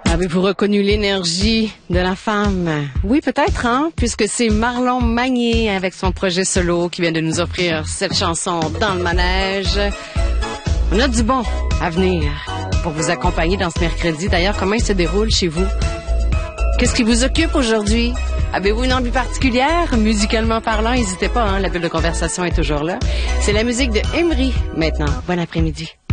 Avez-vous reconnu l'énergie de la femme? Oui, peut-être, hein? Puisque c'est Marlon Magnier avec son projet solo qui vient de nous offrir cette chanson dans le manège. On a du bon à venir pour vous accompagner dans ce mercredi. D'ailleurs, comment il se déroule chez vous? Qu'est-ce qui vous occupe aujourd'hui? Avez-vous une envie particulière, musicalement parlant? N'hésitez pas, hein? La bulle de conversation est toujours là. C'est la musique de Emery maintenant. Bon après-midi.